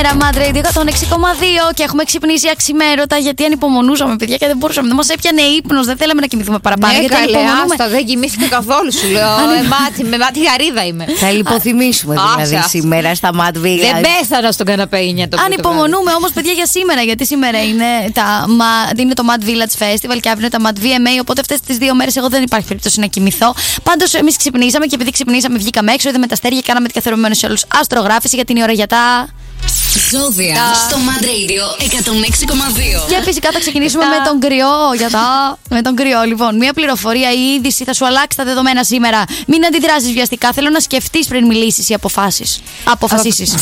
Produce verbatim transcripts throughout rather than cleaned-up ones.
Mad Radio εκατόν έξι κόμμα δύο και έχουμε ξυπνήσει αξιμέρωτα γιατί ανυπομονούσαμε, παιδιά, και δεν μπορούσαμε. Δεν μας έπιανε ύπνος, δεν θέλαμε να κοιμηθούμε παραπάνω. Ναι, γιατί καλέ, ανυπομονούμε. άστα, δεν κοιμήθηκα καθόλου, σου λέω. ε, μάτι, με μάτι γαρίδα είμαι. Θα λιποθυμήσουμε δηλαδή Άσε, σήμερα στα Mad Village. Δεν πέθανα στον καναπέ το Ανυπομονούμε όμως, παιδιά, για σήμερα. Γιατί σήμερα είναι, τα, είναι το Mad Village Festival και αύριο είναι τα Mad βι εμ έι. Οπότε αυτές τις δύο μέρες εγώ δεν υπάρχει περίπτωση να κοιμηθώ. Πάντως εμείς ξυπνήσαμε και επειδή ξυπνήσαμε, βγήκαμε έξω, είδαμε τα αστέρια, κάναμε την καθιερωμένη σε όλους αστρογράφηση για την ώρα για τα. Ζώδια στο Mad Radio εκατόν έξι κόμμα δύο. Και φυσικά θα ξεκινήσουμε με τον κρυό. Για τα... με τον κρυό, λοιπόν. Μία πληροφορία, η είδηση θα σου αλλάξει τα δεδομένα σήμερα. Μην αντιδράσεις βιαστικά. Θέλω να σκεφτείς πριν μιλήσεις ή αποφάσεις. Αποφασίσεις.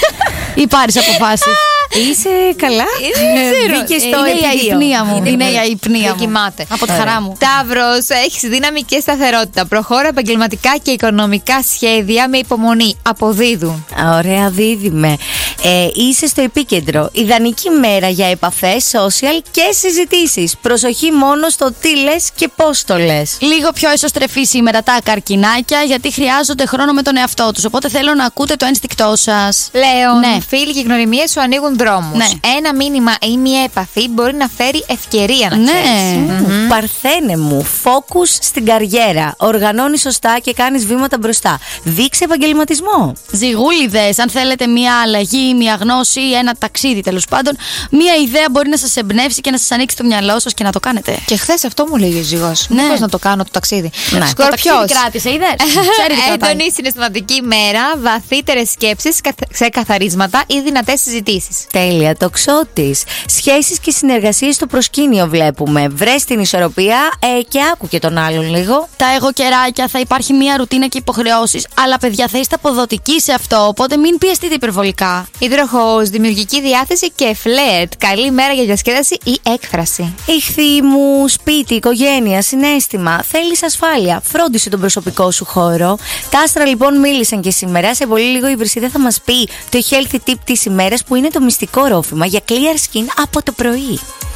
Ή πάρεις αποφάσεις. Είσαι καλά. Μπήκε στο είναι η αϊπνία μου. Είναι η αϊπνία μου. Κοιμάται. Από τη χαρά μου. Ταύρος, έχεις δύναμη και σταθερότητα. Προχώρα επαγγελματικά και οικονομικά σχέδια με υπομονή. Αποδίδουν. Ωραία, δίδυμε. Ε, είσαι στο επίκεντρο. Ιδανική μέρα για επαφές, social και συζητήσεις. Προσοχή μόνο στο τι λες και πώς το λες. Λίγο πιο εσωστρεφή σήμερα τα καρκινάκια, γιατί χρειάζονται χρόνο με τον εαυτό τους. Οπότε θέλω να ακούτε το ένστικτό σας. Λέων, Ναι. φίλοι και γνωριμίες σου ανοίγουν δρόμους. Ναι. Ένα μήνυμα ή μια επαφή μπορεί να φέρει ευκαιρία, να Ναι. ξέρεις. Mm-hmm. Παρθένε μου, focus στην καριέρα. Οργανώνεις σωστά και κάνεις βήματα μπροστά. Δείξε επαγγελματισμό. Ζυγούλιδες, αν θέλετε μια αλλαγή, μια γνώση ή ένα ταξίδι τέλος πάντων, μια ιδέα μπορεί να σας εμπνεύσει και να σας ανοίξει το μυαλό σας και να το κάνετε. Και χθες αυτό μου λέγει ο ζυγός. Ναι. Μήπως να το κάνω το ταξίδι. Ναι. Το Σκορπιός. ταξίδι κράτησε, είδες. Ξέρει τι κρατάει. Έντονη συναισθηματική μέρα, βαθύτερες σκέψεις, ξεκαθαρίσματα ή δυνατές συζητήσεις. Τέλεια, τοξότης. Σχέσεις και συνεργασίες στο προσκήνιο βλέπουμε. Βρες την ισορροπία ε, και άκου και τον άλλον λίγο. Τα εγωκεράκια, θα υπάρχει μια ρουτίνα και υποχρεώσεις. Αλλά παιδιά, θα είστε αποδοτικοί σε αυτό, οπότε μην πιεστείτε υπερβολικά. Υδροχόος, δημιουργική διάθεση και φλερτ. Καλή μέρα για διασκέδαση ή έκφραση. Ιχθύ μου, σπίτι, οικογένεια, συναίσθημα. Θέλεις ασφάλεια. Φρόντισε τον προσωπικό σου χώρο. Τα άστρα λοιπόν μίλησαν και σήμερα. Σε πολύ λίγο η Βρυσίδα θα μας πει το healthy tip της ημέρας, που είναι το μυστικό ρόφημα για clear skin από το πρωί.